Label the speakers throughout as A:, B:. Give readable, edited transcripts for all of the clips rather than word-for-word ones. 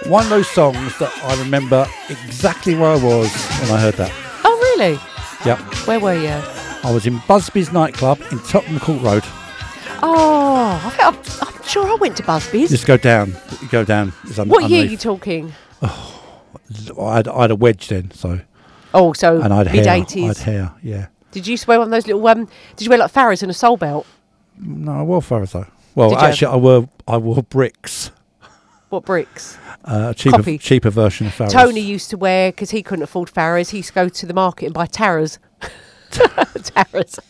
A: one of those songs that I remember exactly where I was when I heard that.
B: Oh, really?
A: Yep.
B: Where were you?
A: I was in Busby's nightclub in Tottenham Court Road.
B: Oh, I'm sure I went to Busby's.
A: Just go down. You go down.
B: What year are you talking?
A: I had a wedge then, so.
B: Oh, so
A: and I had
B: mid-80s.
A: I had hair, yeah.
B: Did you wear one of those little? Did you wear like Farrah's and a soul belt?
A: No, I wore Farrah's though. Well,
B: Did you?
A: actually, I wore bricks.
B: What bricks?
A: Cheaper version of Farrah's.
B: Tony used to wear, because he couldn't afford Farrah's, he used to go to the market and buy Tarras. Tarras.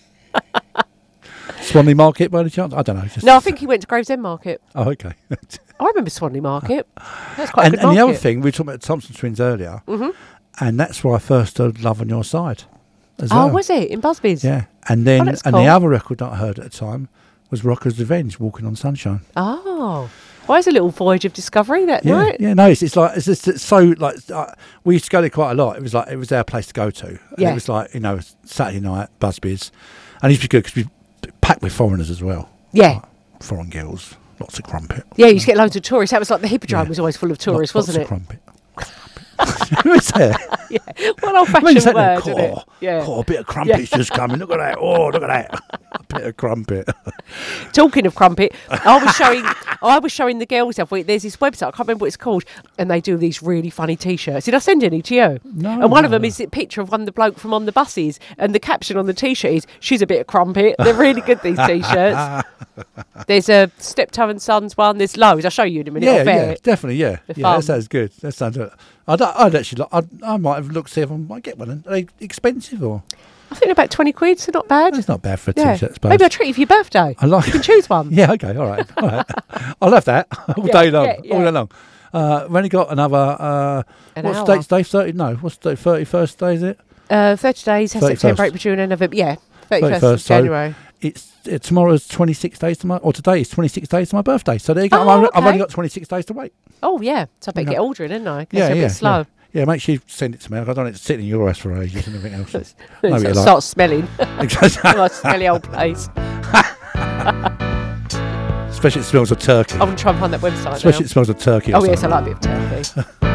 A: Swanley Market, by any chance? I don't know.
B: No, I think he went to Gravesend Market.
A: Oh, okay.
B: I remember Swanley Market. That's quite a good
A: and
B: market.
A: the other thing, we were talking about Thompson Twins earlier, and that's where I first heard Love on Your Side. As well.
B: Was it? In Busby's?
A: Yeah. And then
B: that's
A: the
B: cool.
A: other record that I heard at the time was Rocker's Revenge, Walking on Sunshine.
B: Oh. Well, it's a little voyage of discovery that night.
A: Yeah, no, it's so we used to go there quite a lot. It was our place to go to. And
B: Yeah.
A: It was like, Saturday night, Busby's. And it used to be good because we packed with foreigners as well.
B: Yeah.
A: Like foreign girls, lots of crumpet.
B: Yeah, you used to get loads of tourists. That was like the Hippodrome was always full of tourists,
A: Lots
B: wasn't
A: of
B: it?
A: crumpet. Who is there?
B: Yeah. What an old-fashioned word, isn't it?
A: A bit of crumpet's just coming. Look at that. Oh, look at that. A bit of crumpet.
B: Talking of crumpet, I was showing the girls the other week. There's this website, I can't remember what it's called, and they do these really funny T-shirts. Did I send any to you?
A: No.
B: And one of them is a picture of one of the bloke from on the buses, and the caption on the T-shirt is, "She's a bit of crumpet." They're really good, these T-shirts. There's a Steptoe and Sons one. There's loads. I'll show you in a minute.
A: Yeah, definitely, yeah.
B: They're
A: Yeah,
B: fun.
A: that sounds good. That sounds. I'd actually. I might have looked to see if I might get one. Are they expensive or?
B: I think they're about 20 quid, so not bad.
A: It's not bad for a
B: Yeah.
A: T-shirt. I suppose.
B: Maybe I'll treat you for your birthday.
A: I like.
B: You can choose one.
A: Yeah. Okay. All right. I'll have that all day long.
B: yeah.
A: All day long. We've only got another.
B: An
A: what's
B: hour.
A: date's day? 30? No. What's the 31st day? Is it?
B: 30 days,
A: 31st.
B: September, April, June, and November. Yeah, 31st
A: 31st,
B: of January.
A: It's tomorrow's 26 days to today is 26 days to my birthday. So there you go.
B: Oh,
A: I've only
B: okay.
A: got 26 days to wait.
B: Oh, yeah. So I better get ordering, didn't I?
A: Yeah,
B: a bit slow.
A: Yeah, make sure you send it to me. I don't want it to sit in your house for ages and everything else.
B: It starts smelling.
A: Exactly.
B: Like a smelly old place.
A: Especially it smells of turkey.
B: I'm going to try and find that website
A: Especially
B: now.
A: it smells of turkey.
B: Oh, yes, I like a bit of turkey.